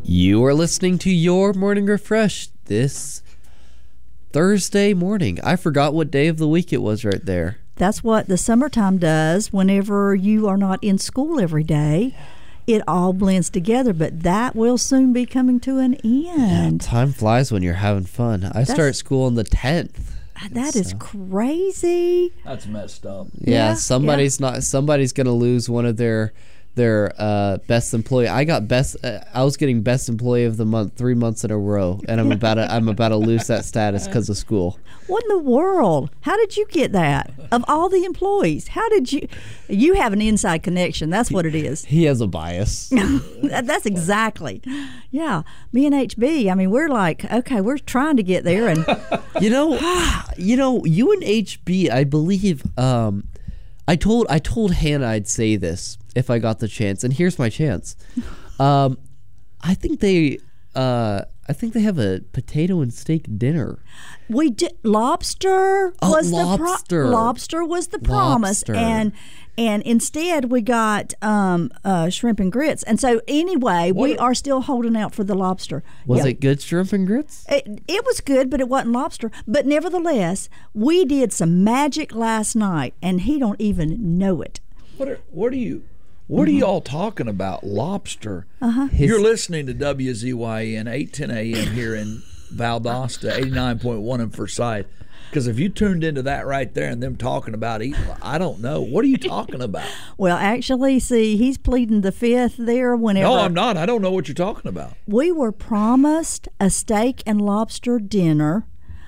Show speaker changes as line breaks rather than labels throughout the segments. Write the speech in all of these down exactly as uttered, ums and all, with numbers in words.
You are listening to Your Morning Refresh this Thursday morning. I forgot what day of the week it was right there.
That's what the summertime does whenever you are not in school every day. It all blends together, but that will soon be coming to an end.
Yeah, time flies when you're having fun. I
That's,
start school on the tenth.
That
so.
is crazy.
That's messed up.
Yeah,
Yeah,
somebody's
yeah.
not. Somebody's gonna lose one of their their uh, best employee. I got best. Uh, I was getting best employee of the month three months in a row, and I'm about to. I'm about to lose that status because of school.
What in the world? How did you get that? Of all the employees, how did you? You have an inside connection. That's what it is.
He has a bias.
That's exactly. Yeah, me and H B. I mean, we're like, okay, we're trying to get there, and
You know, you know, you and H B, I believe. Um, I told I told Hannah I'd say this if I got the chance, and here's my chance. Um, I think they, uh, I think they have a potato and steak dinner.
we did lobster
Oh,
was
lobster.
the pro- lobster was the promise,
Lobster.
and and instead we got um, uh, shrimp and grits. And so anyway, we
What-
are still holding out for the lobster.
Was
Yeah.
it good shrimp and grits?
It, it was good, but it wasn't lobster. But nevertheless, we did some magic last night, and he don't even know it.
What are what are you what are y'all talking about? Lobster.
Uh-huh.
You're listening to W Z Y N eight ten A M here in Valdosta, eighty-nine point one in Forsyth. Because if you tuned into that right there and them talking about eating, I don't know. What are you talking about?
Well, actually, see, he's pleading the fifth there whenever.
No, I'm not. I don't know what you're talking about.
We were promised a steak and lobster dinner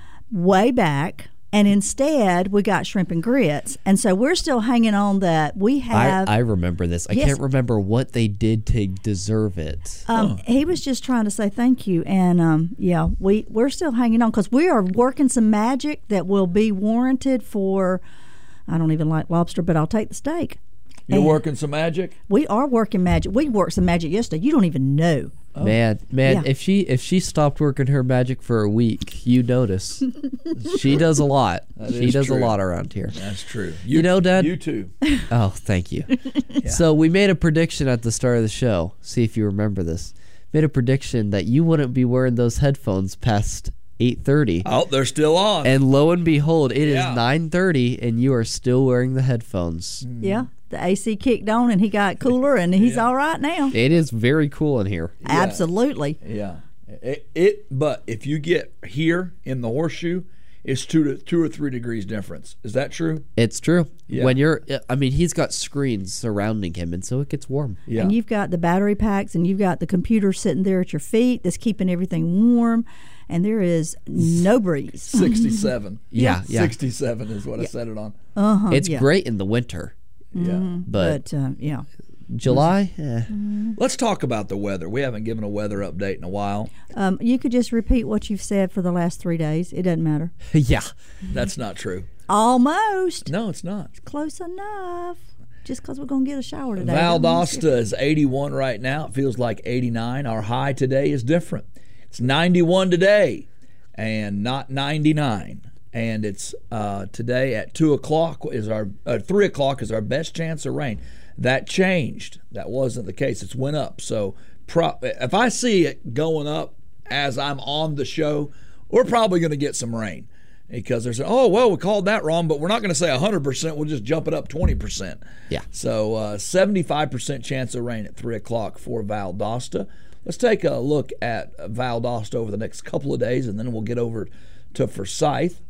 way back, and instead we got shrimp and grits. And so we're still hanging on that. We have.
I, I remember this. I
Yes.
can't remember what they did to deserve it.
Um, He was just trying to say thank you, and um, yeah, we we're still hanging on because we are working some magic that will be warranted for. I don't even like lobster, but I'll take the steak.
You're
And
working some magic?
We are working magic. We worked some magic yesterday. You don't even know.
Man, man,
Yeah.
if she if she stopped working her magic for a week, you notice. She does a lot.
That
she
is
does
true.
a lot around here.
That's true.
You know, Dad?
You too.
Oh, thank you. So we made a prediction at the start of the show. See if you remember this. Made a prediction that you wouldn't be wearing those headphones past eight thirty.
Oh, they're still on.
And lo and behold, it
Yeah.
is nine thirty, and you are still wearing the headphones.
Yeah, the A C kicked on, and he got cooler, and he's all right now.
It is very cool in here.
Absolutely.
Yeah, it, it. But if you get here in the horseshoe, it's two to two or three degrees difference. Is that true?
It's true.
Yeah.
When you're, I mean, he's got screens surrounding him, and so it gets warm.
Yeah.
And you've got the battery packs, and you've got the computer sitting there at your feet that's keeping everything warm, and there is no breeze.
Sixty-seven.
Yeah, yeah.
Sixty-seven is what I set it on.
Uh-huh.
It's
yeah.
great in the winter,
Yeah.
but
But, uh, yeah.
July, eh.
Let's talk about the weather. We haven't given a weather update in a while.
Um, you could just repeat what you've said for the last three days. It doesn't matter.
yeah.
That's not true.
Almost.
No, it's not.
Close enough. Just because we're going to get a shower today.
Valdosta is eighty-one right now. It feels like eighty-nine. Our high today is different. It's ninety-one today and not ninety-nine. And it's uh, today at two o'clock is our uh, three o'clock is our best chance of rain. That changed. That wasn't the case. It's went up. So pro- if I see it going up as I'm on the show, we're probably going to get some rain because they're saying, oh, well, we called that wrong, but we're not going to say one hundred percent. We'll just jump it up twenty percent.
Yeah.
So uh, seventy-five percent chance of rain at three o'clock for Valdosta. Let's take a look at Valdosta over the next couple of days, and then we'll get over to Forsyth.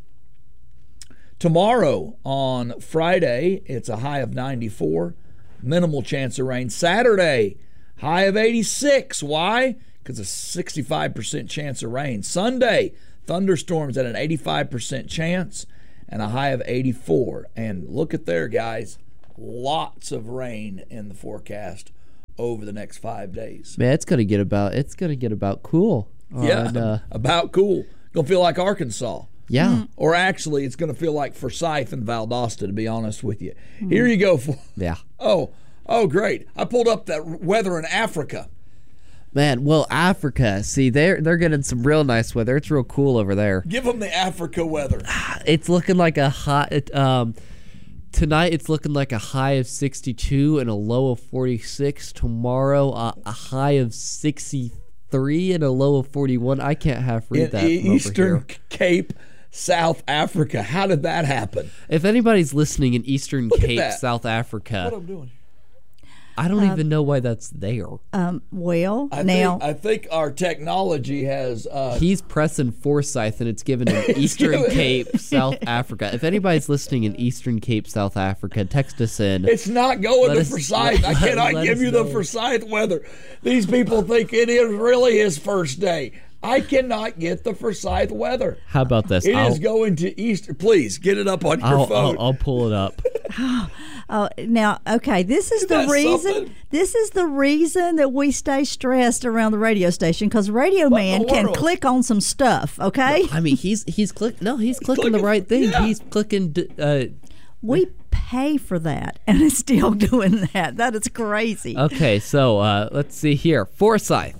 Tomorrow on Friday, it's a high of ninety-four, minimal chance of rain. Saturday, high of eighty-six. Why? Because a sixty-five percent chance of rain. Sunday, thunderstorms at an eighty-five percent chance and a high of eighty-four. And look at there, guys. Lots of rain in the forecast over the next five days.
Man, it's gonna get about it's gonna get about cool.
Yeah,
on, uh,
about cool. Gonna feel like Arkansas.
yeah,
Or actually, it's going to feel like Forsyth and Valdosta, to be honest with you. Here you go. For,
yeah.
oh, oh, great. I pulled up that weather in Africa.
Man, well, Africa. See, they're they're getting some real nice weather. It's real cool over there.
Give them the Africa weather.
It's looking like a hot. It, um, tonight it's looking like a high of sixty-two and a low of forty-six. Tomorrow, uh, a high of sixty. forty-three and a low of forty-one. I can't half read
In
that from
Eastern
over here.
Cape, South Africa. How did that happen?
If anybody's listening in Eastern
Look at
Cape,
that.
South
What
Africa,
I'm doing?
I don't even know why that's there.
Um, well,
I
now
think I think our technology has. Uh,
He's pressing Forsyth, and it's given him Eastern
given-
Cape, South Africa. If anybody's listening in Eastern Cape, South Africa, text us in.
It's not going
Let
to
us-
Forsyth. I
let-
cannot
let
give
us
you the
know.
Forsyth weather. These people think it is really his first day. I cannot get the Forsyth weather.
How about this?
It
I'll,
is going to Easter. Please get it up on your
I'll,
phone.
I'll, I'll pull it up.
Oh, now, okay, this is the
that
reason.
something?
This is the reason that we stay stressed around the radio station because Radio
What in
Man
the
can
world?
click on some stuff. Okay,
I mean, he's he's click. No, he's clicking the
clicking-
right thing.
yeah.
He's clicking. d- Uh,
we pay for that, and it's still doing that. That is crazy.
okay, so uh, let's see here. Forsyth.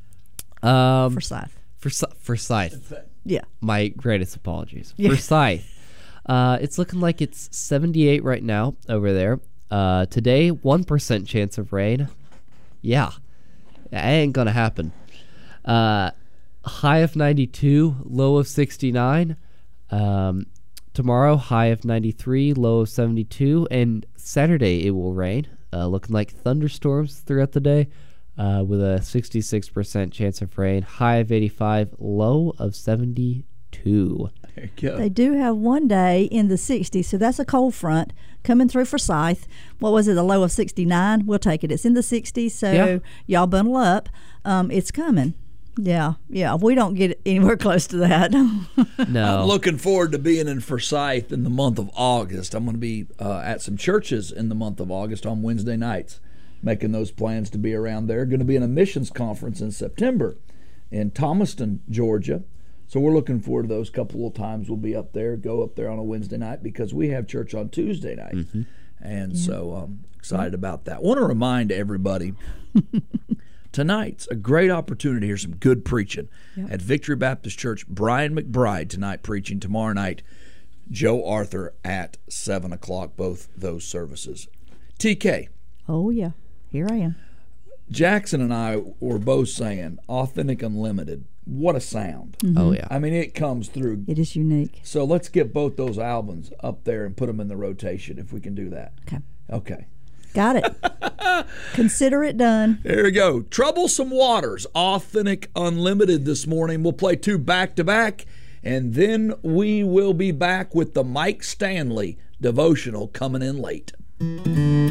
Um,
Forsyth.
Forsyth. Forsyth.
Yeah.
My greatest apologies.
Yeah.
Forsyth. Uh, it's looking like it's seventy-eight right now over there. Uh, today, one percent chance of rain. Yeah, that ain't gonna happen. Uh, high of ninety-two, low of sixty-nine. Um, tomorrow, high of ninety-three, low of seventy-two, and Saturday it will rain. Uh, looking like thunderstorms throughout the day. Uh, with a sixty-six percent chance of rain, high of eighty-five, low of seventy-two.
There you go.
They do have one day in the sixties, so that's a cold front coming through Forsyth. What was it, a low of sixty-nine? We'll take it. It's in the sixties, so
Yeah.
y'all bundle up. Um, it's coming. Yeah, yeah. We don't get anywhere close to that.
No.
I'm looking forward to being in Forsyth in the month of August. I'm going to be uh, at some churches in the month of August on Wednesday nights, making those plans to be around there. Going to be in a missions conference in September in Thomaston, Georgia. So we're looking forward to those couple of times we'll be up there, go up there on a Wednesday night because we have church on Tuesday night.
Mm-hmm.
And so I'm excited about that. I want to remind everybody tonight's a great opportunity to hear some good preaching at Victory Baptist Church. Brian McBride tonight preaching. Tomorrow night, Joe Arthur at seven o'clock, both those services. T K,
Oh, yeah. Here I am.
Jackson and I were both saying Authentic Unlimited. What a sound.
Oh, yeah.
I mean, it comes through.
It is unique.
So let's get both those albums up there and put them in the rotation if we can do that.
Okay.
Okay.
Got it. Consider it done.
There we go. Troublesome Waters, Authentic Unlimited this morning. We'll play two back-to-back, and then we will be back with the Mike Stanley devotional coming in late.